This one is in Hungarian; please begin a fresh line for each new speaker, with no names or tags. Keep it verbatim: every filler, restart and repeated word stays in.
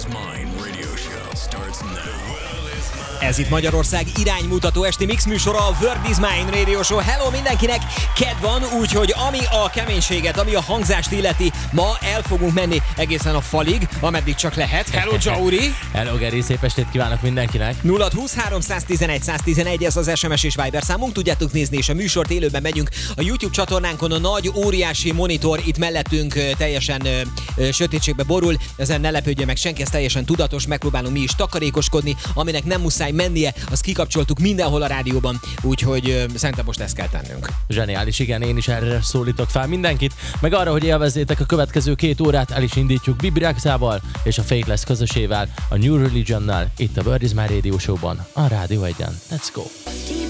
Mine radio show starts now.
Ez itt Magyarország iránymutató esti mix műsora, a World is Mine Radio Show. Hello mindenkinek! Kedv van, úgyhogy ami a keménységet, ami a hangzást illeti, ma el fogunk menni egészen a falig, ameddig csak lehet. Hello, Jauri!
Hello, Geri, szép estét kívánok mindenkinek!
nulla húsz háromszáztizenegy száztizenegy, ez az es em es és Viber számunk, tudjátok nézni, és a műsort élőben megyünk a YouTube csatornánkon, a nagy, óriási monitor itt mellettünk teljesen ö, ö, sötétségbe borul, ezen ne lepődjön meg senki, ez teljesen tudatos, megpróbálunk mi is takarékoskodni, aminek nem muszáj mennie, azt kikapcsoltuk mindenhol a rádióban, úgyhogy ö, szerintem most ezt kell tennünk.
Zseniális, igen, én is erre szólítok fel mindenkit, meg arra, hogy élvezzétek a következő két órát, el is indítjuk Bibi Rexával és a Faithless közösével, a New Religionnal, itt a World is Mine Radio Show-ban, a Rádió egyen. Let's go!